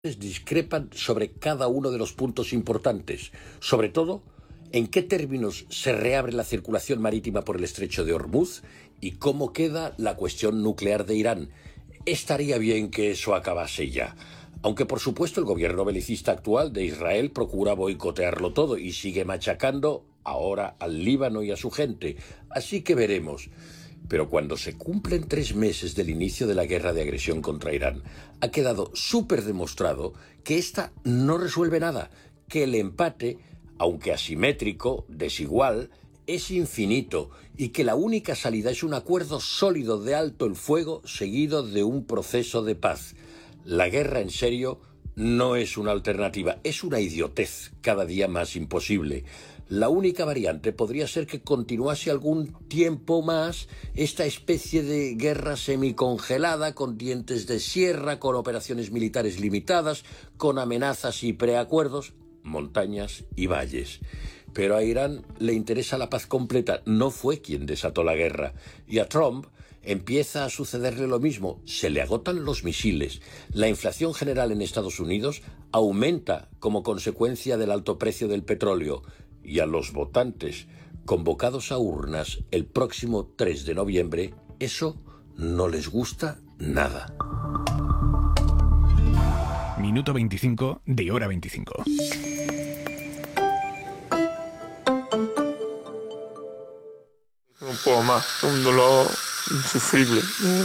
discrepan sobre cada uno de los puntos importantes, sobre todo en qué términos se reabre la circulación marítima por el estrecho de Hormuz y cómo queda la cuestión nuclear de Irán. Estaría bien que eso acabase ya, aunque por supuesto el gobierno belicista actual de Israel procura boicotearlo todo y sigue machacando ahora al Líbano y a su gente, así que veremos. Pero cuando se cumplen 3 meses del inicio de la guerra de agresión contra Irán, ha quedado súper demostrado que esta no resuelve nada, que el empate, aunque asimétrico, desigual, es infinito y que la única salida es un acuerdo sólido de alto el fuego seguido de un proceso de paz. La guerra en serio no es una alternativa, es una idiotez cada día más imposible. La única variante podría ser que continuase algún tiempo más esta especie de guerra semicongelada, con dientes de sierra, con operaciones militares limitadas, con amenazas y preacuerdos, montañas y valles. Pero a Irán le interesa la paz completa, no fue quien desató la guerra. Y a Trump empieza a sucederle lo mismo, se le agotan los misiles. La inflación general en Estados Unidos aumenta como consecuencia del alto precio del petróleo. Y a los votantes convocados a urnas el próximo 3 de noviembre, eso no les gusta nada. Minuto 25 de Hora 25. No puedo más, un dolor insufrible.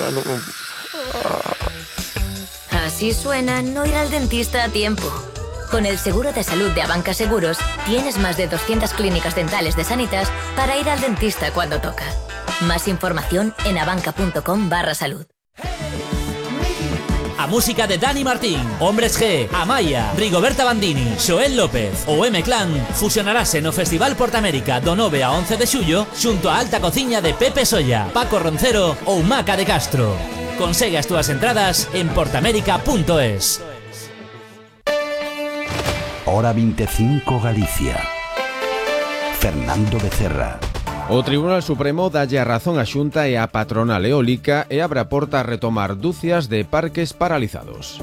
Así suena no ir al dentista a tiempo. Con el seguro de salud de Abanca Seguros, tienes más de 200 clínicas dentales de Sanitas para ir al dentista cuando toca. Más información en abanca.com/salud. A música de Dani Martín, Hombres G, Amaya, Rigoberta Bandini, Xoel López ou M-Clan fusionarase no Festival Portamérica do 9 a 11 de xullo xunto a alta cociña de Pepe Solla, Paco Roncero ou Maca de Castro. Consegue as túas entradas en portamérica.es. Hora 25 Galicia. Fernando Becerra. O Tribunal Supremo dalle a razón á Xunta e á patronal eólica e abre a porta a retomar dúcias de parques paralizados.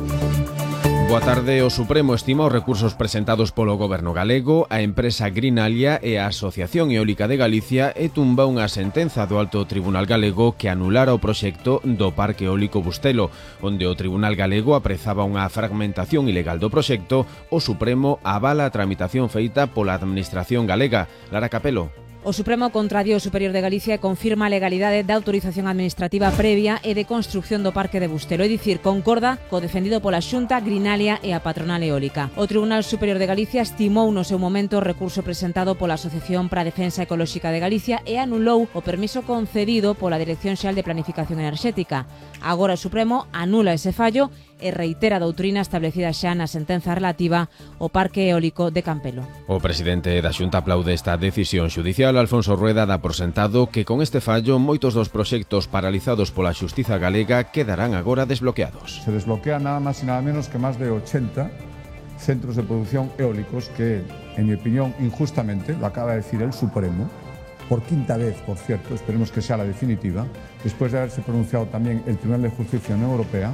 Boa tarde. O Supremo estima os recursos presentados polo Goberno galego, a empresa Greenalia e a Asociación Eólica de Galicia e tumba unha sentenza do Alto Tribunal Galego que anulara o proxecto do Parque Eólico Bustelo, onde o Tribunal Galego aprezaba unha fragmentación ilegal do proxecto. O Supremo avala a tramitación feita pola Administración galega. Lara Capelo. O Supremo contradiu o Superior de Galicia e confirma a legalidade da autorización administrativa previa e de construción do Parque de Bustelo, é dicir, concorda co defendido pola Xunta, Greenalia e a patronal eólica. O Tribunal Superior de Galicia estimou no seu momento o recurso presentado pola Asociación para a Defensa Ecolóxica de Galicia e anulou o permiso concedido pola Dirección Xeral de Planificación Enerxética. Agora o Supremo anula ese fallo e reitera a doutrina establecida xa na sentenza relativa ao Parque Eólico de Campelo. O presidente da Xunta aplaude esta decisión xudicial. Alfonso Rueda dá por sentado que con este fallo moitos dos proxectos paralizados pola Xustiza galega quedarán agora desbloqueados. Se desbloquean nada máis e nada menos que máis de 80 centros de producción eólicos que, en mi opinión, injustamente, lo acaba de decir el Supremo, por quinta vez, por cierto, esperemos que sea la definitiva, después de haberse pronunciado también el Tribunal de Justicia de la Unión Europea,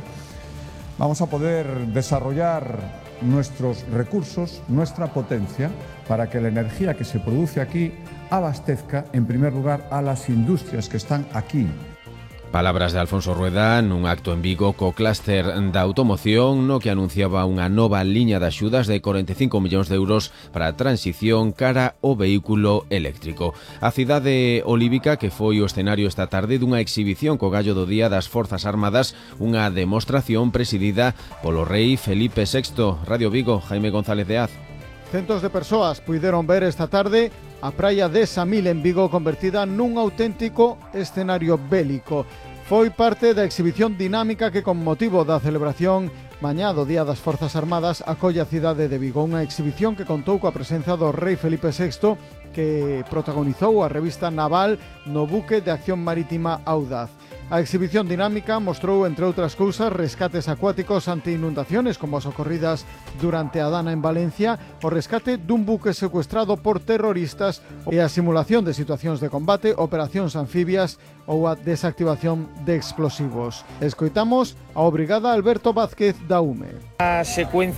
vamos a poder desarrollar nuestros recursos, nuestra potencia, para que la energía que se produce aquí abastezca, en primer lugar, a las industrias que están aquí. Palabras de Alfonso Rueda nun acto en Vigo co clúster da automoción no que anunciaba unha nova liña de axudas de 45 millóns de euros para a transición cara ao vehículo eléctrico. A cidade olívica que foi o escenario esta tarde dunha exhibición co gallo do Día das Forzas Armadas, unha demostración presidida polo rei Felipe VI. Radio Vigo, Jaime González de Az. Centos de persoas puideron ver esta tarde a praia de Samil en Vigo convertida nun auténtico escenario bélico. Foi parte da exhibición dinámica que con motivo da celebración mañá do Día das Forzas Armadas acolle a cidade de Vigo. Unha exhibición que contou coa presenza do rei Felipe VI que protagonizou a revista naval no buque de acción marítima Audaz. A exhibición dinámica mostrou, entre outras cousas, rescates acuáticos ante inundaciones como as ocorridas durante a dana en Valencia, o rescate dun buque secuestrado por terroristas e a simulación de situacións de combate, operacións anfibias ou a desactivación de explosivos. Escoitamos ao brigada Alberto Vázquez da UME. A secuencia